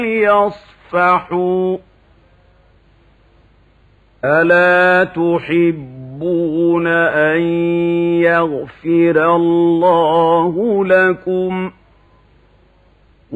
يصفحوا ألا تحبون أن يغفر الله لكم ؟ والله غفور رحيم.